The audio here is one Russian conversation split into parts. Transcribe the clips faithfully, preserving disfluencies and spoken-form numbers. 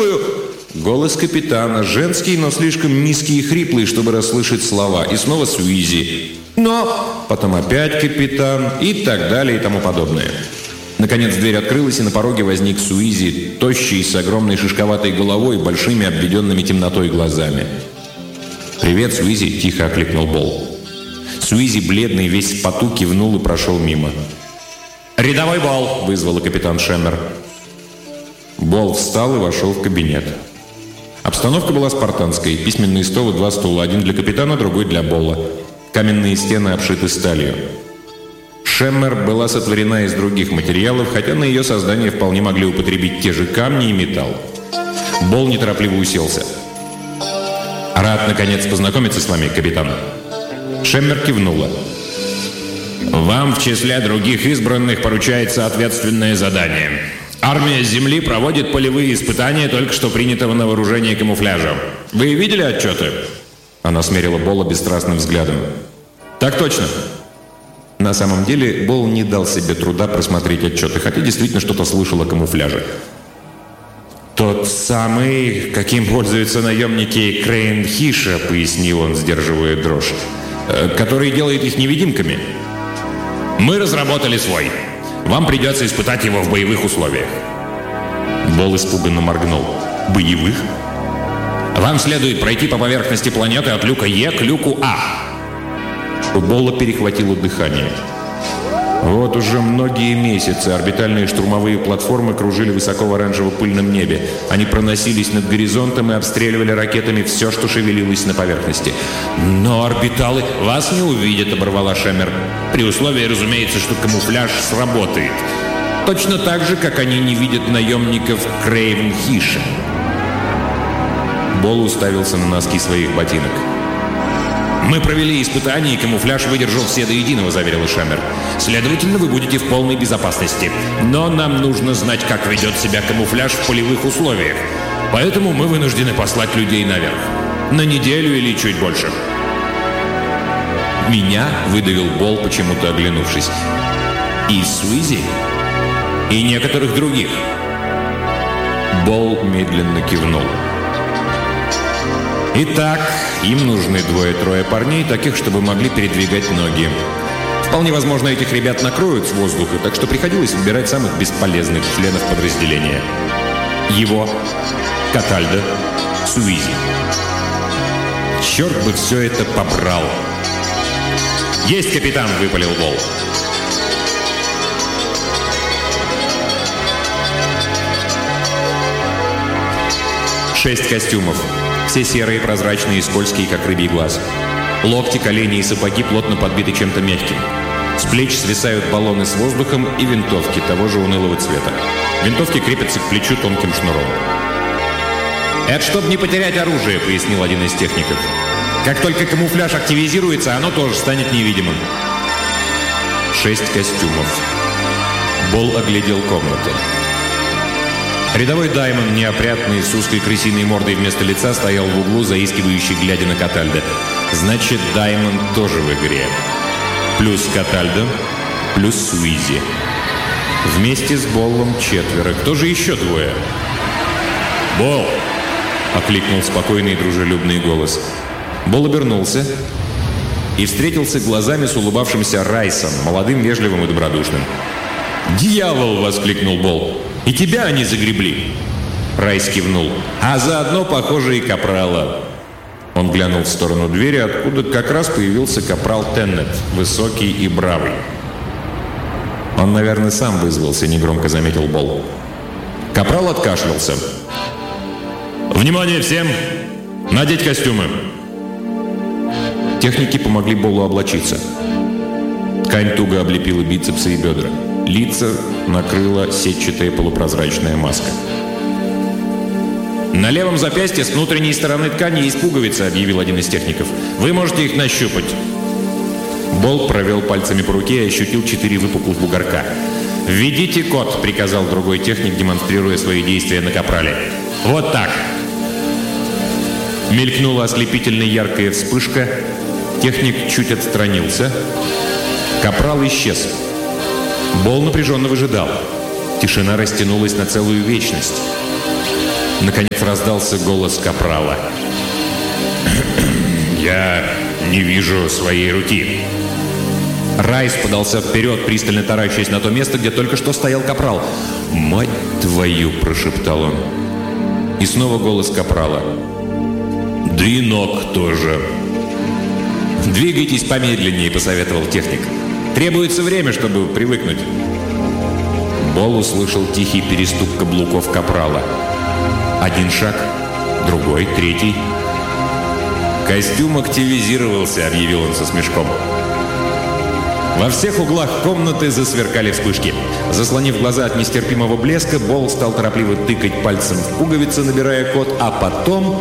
спрашиваю!» Голос капитана, женский, но слишком низкий и хриплый, чтобы расслышать слова. И снова Суизи. «Но...» Потом опять капитан и так далее и тому подобное. Наконец дверь открылась, и на пороге возник Суизи, тощий, с огромной шишковатой головой, большими обведенными темнотой глазами. «Привет, Суизи!» – тихо окликнул Болл. Суизи, бледный, весь в поту, кивнул и прошел мимо. «Рядовой Болл!» – вызвала капитан Шеммер. Болл встал и вошел в кабинет. Обстановка была спартанской. Письменный стол и два стула. Один для капитана, другой для Болла. Каменные стены обшиты сталью. Шеммер была сотворена из других материалов, хотя на ее создание вполне могли употребить те же камни и металл. Болл неторопливо уселся. «Рад, наконец, познакомиться с вами, капитан». Шеммер кивнула. «Вам в числе других избранных поручается ответственное задание. Армия Земли проводит полевые испытания только что принятого на вооружение камуфляжа. Вы видели отчеты?» Она смерила Болла бесстрастным взглядом. «Так точно». На самом деле, Болл не дал себе труда просмотреть отчеты, хотя действительно что-то слышал о камуфляже. «Тот самый, каким пользуются наемники Крейн Хиша», — пояснил он, сдерживая дрожь, «который делает их невидимками. Мы разработали свой. Вам придется испытать его в боевых условиях». Болл испуганно моргнул. «Боевых?» «Вам следует пройти по поверхности планеты от люка Е к люку А». У Болла перехватило дыхание. Вот уже многие месяцы орбитальные штурмовые платформы кружили высоко в оранжево-пыльном небе. Они проносились над горизонтом и обстреливали ракетами все, что шевелилось на поверхности. «Но орбиталы вас не увидят», — оборвала Шеммер. «При условии, разумеется, что камуфляж сработает. Точно так же, как они не видят наемников Крейн Хиша». Болл уставился на носки своих ботинок. «Мы провели испытания, и камуфляж выдержал все до единого», — заверила Шеммер. «Следовательно, вы будете в полной безопасности. Но нам нужно знать, как ведет себя камуфляж в полевых условиях. Поэтому мы вынуждены послать людей наверх. На неделю или чуть больше». «Меня?» — выдавил Болл, почему-то оглянувшись. «И Суизи? И некоторых других?» Болл медленно кивнул. «Итак, им нужны двое-трое парней, таких, чтобы могли передвигать ноги. Вполне возможно, этих ребят накроют с воздуха, так что приходилось выбирать самых бесполезных членов подразделения. Его, Катальдо, Суизи. Черт бы все это побрал!» «Есть, капитан!» — выпалил Болл. Шесть костюмов. Все серые, прозрачные и скользкие, как рыбий глаз. Локти, колени и сапоги плотно подбиты чем-то мягким. С плеч свисают баллоны с воздухом и винтовки того же унылого цвета. Винтовки крепятся к плечу тонким шнуром. «Это чтобы не потерять оружие», — пояснил один из техников. «Как только камуфляж активизируется, оно тоже станет невидимым». Шесть костюмов. Болл оглядел комнату. Рядовой Даймон, неопрятный, с узкой крысиной мордой вместо лица, стоял в углу, заискивающий, глядя на Катальдо. Значит, Даймон тоже в игре. Плюс Катальдо, плюс Суизи. Вместе с Боллом четверо. Кто же еще двое? «Болл!» — окликнул спокойный и дружелюбный голос. Болл обернулся и встретился глазами с улыбавшимся Райсом, молодым, вежливым и добродушным. «Дьявол!» — воскликнул Болл. «И тебя они загребли!» Райс кивнул. «А заодно, похоже, и капрала». Он глянул в сторону двери, откуда как раз появился капрал Теннет, высокий и бравый. «Он, наверное, сам вызвался», — негромко заметил Болл. Капрал откашлялся. «Внимание всем! Надеть костюмы!» Техники помогли Боллу облачиться. Ткань туго облепила бицепсы и бедра. Лица накрыла сетчатая полупрозрачная маска. «На левом запястье с внутренней стороны ткани есть пуговицы», — объявил один из техников. «Вы можете их нащупать». Болл провел пальцами по руке и ощутил четыре выпуклых бугорка. «Введите код», — приказал другой техник, демонстрируя свои действия на капрале. «Вот так». Мелькнула ослепительно яркая вспышка. Техник чуть отстранился. Капрал исчез. Болл напряженно выжидал. Тишина растянулась на целую вечность. Наконец раздался голос капрала. «Я не вижу своей руки». Райс подался вперед, пристально таращаясь на то место, где только что стоял капрал. «Мать твою!» – прошептал он. И снова голос капрала. «Да и ног тоже». «Двигайтесь помедленнее», – посоветовал техник. «Требуется время, чтобы привыкнуть». Бол услышал тихий перестук каблуков капрала. Один шаг, другой, третий. «Костюм активизировался», – объявил он со смешком. Во всех углах комнаты засверкали вспышки. Заслонив глаза от нестерпимого блеска, Бол стал торопливо тыкать пальцем в пуговицы, набирая код, а потом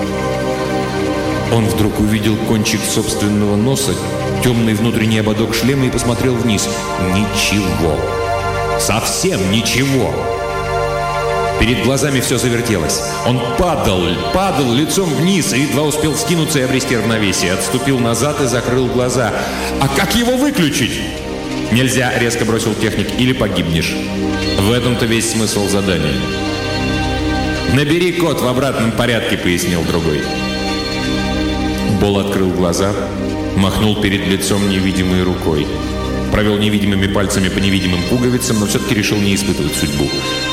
он вдруг увидел кончик собственного носа, темный внутренний ободок шлема и посмотрел вниз. Ничего. Совсем ничего. Перед глазами все завертелось. Он падал, падал лицом вниз и едва успел скинуться и обрести равновесие. Отступил назад и закрыл глаза. А как его выключить? Нельзя, резко бросил техник, или погибнешь. В этом-то весь смысл задания. Набери код в обратном порядке, пояснил другой. Бол открыл глаза, махнул перед лицом невидимой рукой. Провел невидимыми пальцами по невидимым пуговицам, но все-таки решил не испытывать судьбу.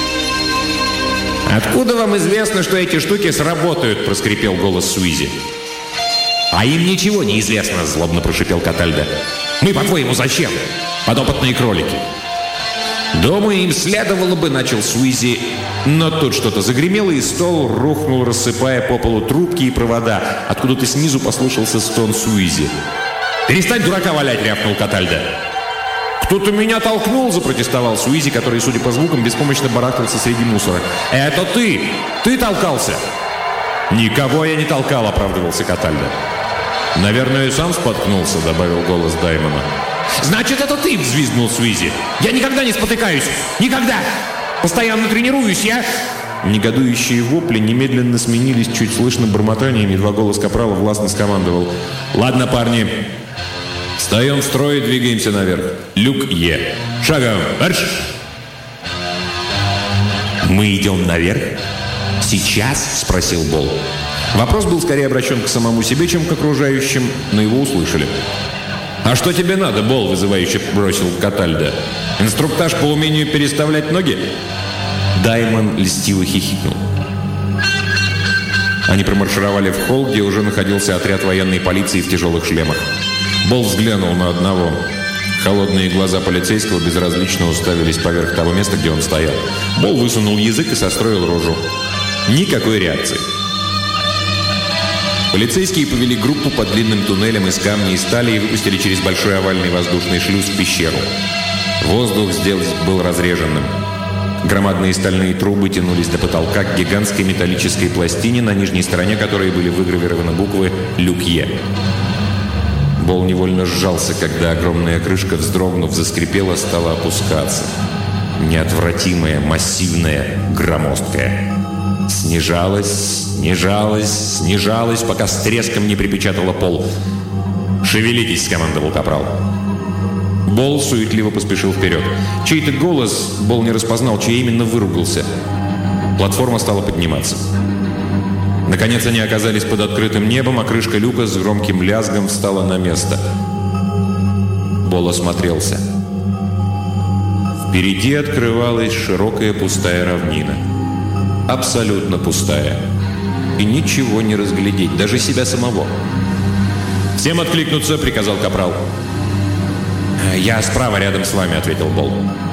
«Откуда вам известно, что эти штуки сработают?» – проскрипел голос Суизи. «А им ничего не известно», – злобно прошипел Катальда. «Мы, по-твоему, зачем? Подопытные кролики». «Думаю, им следовало бы», – начал Суизи. Но тут что-то загремело, и стол рухнул, рассыпая по полу трубки и провода. Откуда-то снизу послышался стон Суизи. «Перестань дурака валять!» – рявкнул Катальда. «Кто-то меня толкнул!» – запротестовал Суизи, который, судя по звукам, беспомощно барахтался среди мусора. «Это ты! Ты толкался!» «Никого я не толкал!» – оправдывался Катальда. «Наверное, и сам споткнулся», – добавил голос Даймона. «Значит, это ты!» – взвизгнул Суизи. «Я никогда не спотыкаюсь! Никогда! Постоянно тренируюсь, я...» Негодующие вопли немедленно сменились чуть слышным бормотанием, едва голос капрала властно скомандовал. «Ладно, парни, встаем в строй и двигаемся наверх. Люк Е. Шагом! Марш!» «Мы идем наверх? Сейчас?» – спросил Бол. Вопрос был скорее обращен к самому себе, чем к окружающим, но его услышали. «А что тебе надо, Бол?» – вызывающе бросил Катальда. «Инструктаж по умению переставлять ноги?» Даймон льстиво хихикнул. Они промаршировали в холл, где уже находился отряд военной полиции в тяжелых шлемах. Бол взглянул на одного. Холодные глаза полицейского безразлично уставились поверх того места, где он стоял. Бол высунул язык и состроил рожу. Никакой реакции. Полицейские повели группу по длинным туннелям из камня и стали и выпустили через большой овальный воздушный шлюз в пещеру. Воздух здесь был разреженным. Громадные стальные трубы тянулись до потолка к гигантской металлической пластине, на нижней стороне которой были выгравированы буквы «Люк Е». Бол невольно сжался, когда огромная крышка, вздрогнув, заскрипела, стала опускаться. Неотвратимая, массивная, громоздкая. Снижалась, снижалась, снижалась, пока с треском не припечатала пол. «Шевелитесь!» – скомандовал капрал. Бол суетливо поспешил вперед. Чей-то голос Бол не распознал, чей именно выругался. Платформа стала подниматься. Наконец они оказались под открытым небом, а крышка люка с громким лязгом встала на место. Бол осмотрелся. Впереди открывалась широкая пустая равнина. Абсолютно пустая. И ничего не разглядеть, даже себя самого. «Всем откликнуться!» — приказал капрал. «Я справа, рядом с вами», — ответил Бол.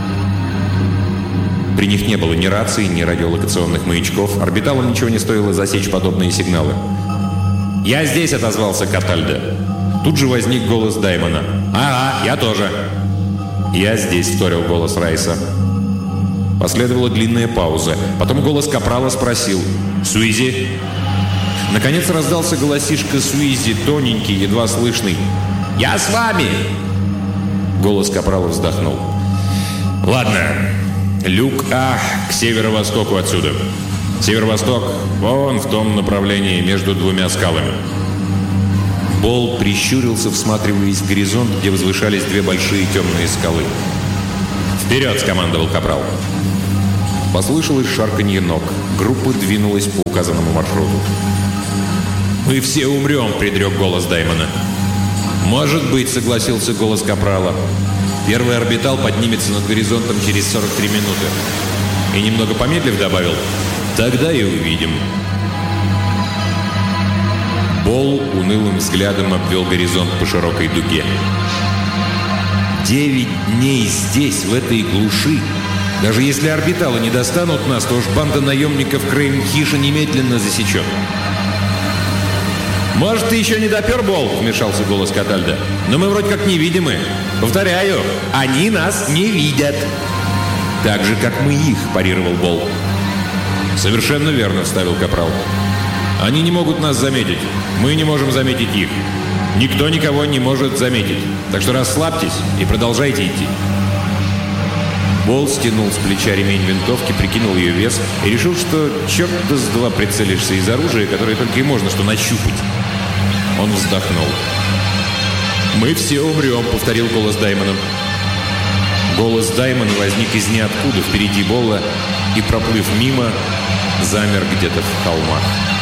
При них не было ни рации, ни радиолокационных маячков. Орбиталам ничего не стоило засечь подобные сигналы. «Я здесь», — отозвался Катальда. Тут же возник голос Даймона. «Ага, я тоже». «Я здесь», — вторил голос Райса. Последовала длинная пауза. Потом голос капрала спросил: «Суизи?» Наконец раздался голосишка Суизи, тоненький, едва слышный. «Я с вами!» Голос капрала вздохнул. «Ладно, люк А к северо-востоку отсюда. Северо-восток вон в том направлении, между двумя скалами». Бол прищурился, всматриваясь в горизонт, где возвышались две большие темные скалы. «Вперед!» — скомандовал капрал. Послышалось шарканье ног. Группа двинулась по указанному маршруту. «Мы все умрем», — предрек голос Даймона. «Может быть», — согласился голос Капрала. «Первый орбитал поднимется над горизонтом через сорок три минуты». И немного помедлив добавил: «Тогда и увидим». Болл унылым взглядом обвел горизонт по широкой дуге. «Девять дней здесь, в этой глуши. Даже если орбиталы не достанут нас, то уж банда наемников Крейн-Хиша немедленно засечет». «Может, ты еще не допер, Болл?» — вмешался голос Катальда. «Но мы вроде как невидимы. Повторяю, они нас не видят». «Так же, как мы их», — парировал Болл. «Совершенно верно», — вставил Капрал. «Они не могут нас заметить. Мы не можем заметить их. Никто никого не может заметить. Так что расслабьтесь и продолжайте идти». Болл стянул с плеча ремень винтовки, прикинул ее вес и решил, что черт-то с два прицелишься из оружия, которое только и можно что нащупать. Он вздохнул. «Мы все умрем», — повторил голос Даймона. Голос Даймона возник из ниоткуда впереди Болла и, проплыв мимо, замер где-то в холмах.